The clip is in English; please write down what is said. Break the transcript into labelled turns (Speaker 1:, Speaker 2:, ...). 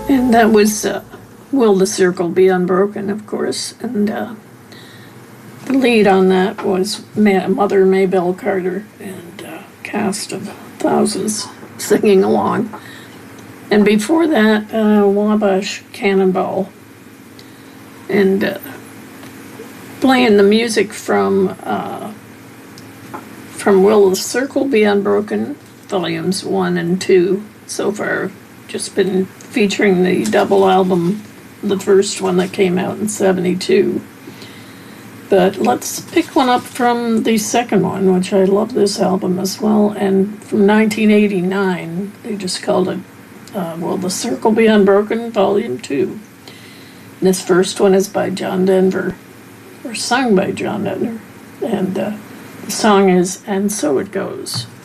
Speaker 1: And that was Will the Circle Be Unbroken, of course. And the lead on that was Mother Maybelle Carter and a cast of thousands singing along. And before that, Wabash Cannonball. And playing the music from Will the Circle Be Unbroken, volumes 1 and 2 so far. Just been featuring the double album, the first one that came out in 72. But let's pick one up from the second one, which I love this album as well. And from 1989, they just called it Will the Circle Be Unbroken, Volume 2. And this first one is by John Denver, or sung by John Denver. And the song is And So It Goes.